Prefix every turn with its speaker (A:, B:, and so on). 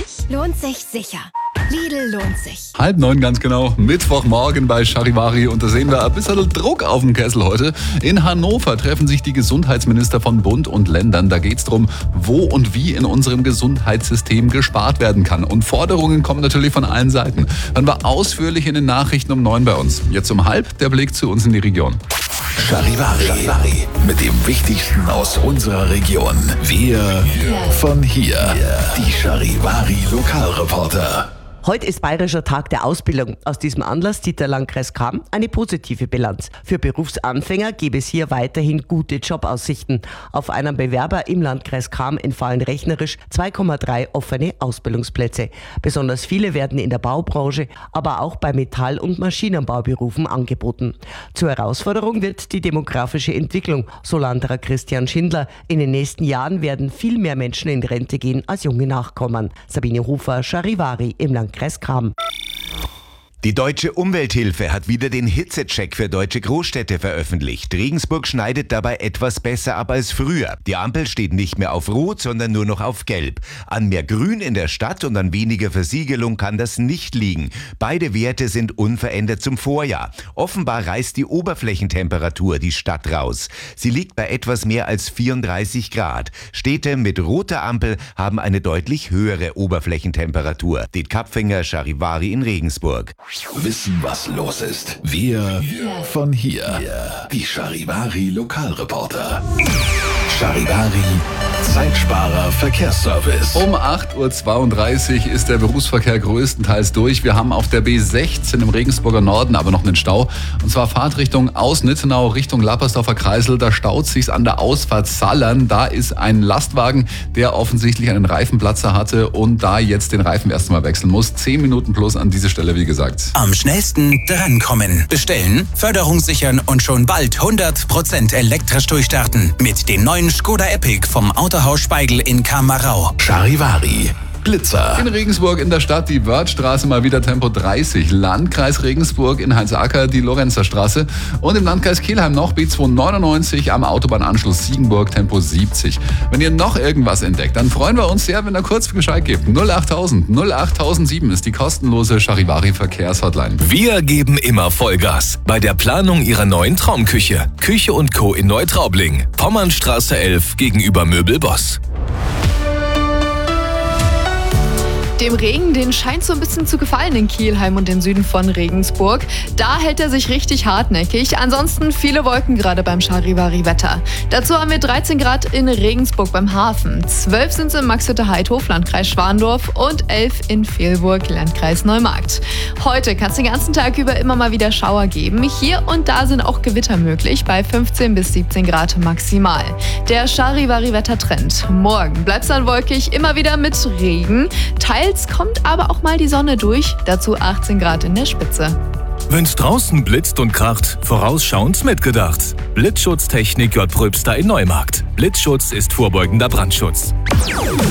A: sich? Lohnt sich sicher. Lidl lohnt sich.
B: 8:30 ganz genau. Mittwochmorgen bei Charivari. Und da sehen wir ein bisschen Druck auf dem Kessel heute. In Hannover treffen sich die Gesundheitsminister von Bund und Ländern. Da geht es darum, wo und wie in unserem Gesundheitssystem gespart werden kann. Und Forderungen kommen natürlich von allen Seiten. Dann war ausführlich in den Nachrichten um 9 bei uns. Jetzt um 8:30 der Blick zu uns in die Region.
C: Charivari. Mit dem Wichtigsten aus unserer Region. Wir von hier. Die Charivari Lokalreporter.
D: Heute ist Bayerischer Tag der Ausbildung. Aus diesem Anlass zieht der Landkreis Cham eine positive Bilanz. Für Berufsanfänger gäbe es hier weiterhin gute Jobaussichten. Auf einen Bewerber im Landkreis Cham entfallen rechnerisch 2,3 offene Ausbildungsplätze. Besonders viele werden in der Baubranche, aber auch bei Metall- und Maschinenbauberufen angeboten. Zur Herausforderung wird die demografische Entwicklung, so Landrat Christian Schindler. In den nächsten Jahren werden viel mehr Menschen in Rente gehen als junge Nachkommen. Sabine Hofer, Charivari im Landkreis Cham.
E: Die Deutsche Umwelthilfe hat wieder den Hitzecheck für deutsche Großstädte veröffentlicht. Regensburg schneidet dabei etwas besser ab als früher. Die Ampel steht nicht mehr auf Rot, sondern nur noch auf Gelb. An mehr Grün in der Stadt und an weniger Versiegelung kann das nicht liegen. Beide Werte sind unverändert zum Vorjahr. Offenbar reißt die Oberflächentemperatur die Stadt raus. Sie liegt bei etwas mehr als 34 Grad. Städte mit roter Ampel haben eine deutlich höhere Oberflächentemperatur. Det Kapfinger, Charivari in Regensburg.
C: Wissen, was los ist. Wir von hier. Die Charivari Lokalreporter. Charivari Zeitsparer Verkehrsservice.
B: Um 8:32 Uhr ist der Berufsverkehr größtenteils durch. Wir haben auf der B16 im Regensburger Norden aber noch einen Stau. Und zwar Fahrtrichtung aus Nittenau Richtung Lappersdorfer Kreisel. Da staut sich's an der Ausfahrt Sallern. Da ist ein Lastwagen, der offensichtlich einen Reifenplatzer hatte und da jetzt den Reifen erst mal wechseln muss. 10 Minuten plus an diese Stelle, wie gesagt.
F: Am schnellsten drankommen. Bestellen, Förderung sichern und schon bald 100% elektrisch durchstarten. Mit dem neuen Skoda Epic vom Autohaus Speigl in Kamerau.
C: Charivari Blitzer.
B: In Regensburg in der Stadt die Wörthstraße mal wieder Tempo 30. Landkreis Regensburg in Heinz-Acker die Lorenzerstraße. Und im Landkreis Kelheim noch B299 am Autobahnanschluss Siegenburg Tempo 70. Wenn ihr noch irgendwas entdeckt, dann freuen wir uns sehr, wenn ihr kurz Bescheid gebt. 08000 08007 ist die kostenlose Charivari Verkehrshotline.
G: Wir geben immer Vollgas bei der Planung Ihrer neuen Traumküche. Küche & Co. in Neutraubling. Pommernstraße 11 gegenüber Möbelboss.
H: Dem Regen, den scheint so ein bisschen zu gefallen in Kelheim und den Süden von Regensburg. Da hält er sich richtig hartnäckig. Ansonsten viele Wolken gerade beim Charivari-Wetter. Dazu haben wir 13 Grad in Regensburg beim Hafen, 12 sind es im Maxhütte-Heidhof, Landkreis Schwandorf und 11 in Vehlburg, Landkreis Neumarkt. Heute kann es den ganzen Tag über immer mal wieder Schauer geben. Hier und da sind auch Gewitter möglich, bei 15 bis 17 Grad maximal. Der Charivari-Wettertrend. Morgen bleibt es dann wolkig, immer wieder mit Regen. Teils kommt aber auch mal die Sonne durch, dazu 18 Grad in der Spitze.
G: Wenn's draußen blitzt und kracht, vorausschauend mitgedacht. Blitzschutztechnik J. Pröbster in Neumarkt. Blitzschutz ist vorbeugender Brandschutz.